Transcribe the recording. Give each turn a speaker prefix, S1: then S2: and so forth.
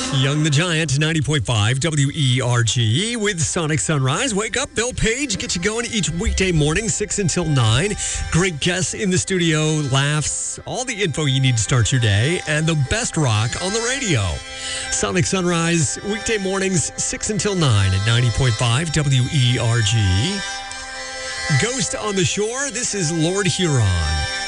S1: Young the Giant, 90.5 WERG with Sonic Sunrise. Wake up, Bill Page, get you going each weekday morning, 6 until 9. Great guests in the studio, laughs, all the info you need to start your day, and the best rock on the radio. Sonic Sunrise, weekday mornings, 6 until 9 at 90.5 WERG. Ghost on the Shore, this is Lord Huron.